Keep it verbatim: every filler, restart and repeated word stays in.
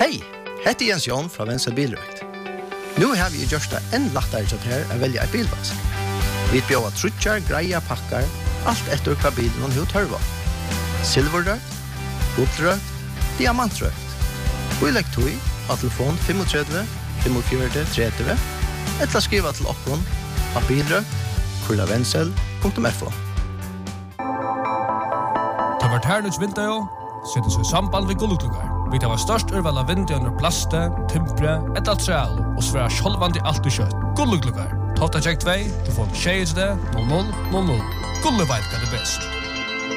Hei, hette Jens Jon fra Venstre Bilrøkt. Nå har vi gjort det enn lettere til her å velge en bilvask. Vi bjør trutjar, greia pakkar, alt etter hva bilen hun tørva. Silverrøkt, guldrøkt, diamantrøkt. Vi legger tog av telefon fem tre fem fire tre tre eller skriva til okkon av bilrøkt, kurla vensel punktum f o. Ta vart hernuts vinter, setter seg samband ved gulluklugar. Vi tar størst urval av vinter under plaste, timpre, et altreal, og sværa sjolvandi alt og kjøtt. Gulluklugar. Tofta tjekk tvei, du får tjej det, null null null null. Gulleveit er det best.